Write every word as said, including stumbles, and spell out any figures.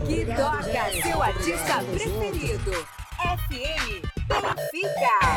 Que toca seu artista preferido. F M Benfica.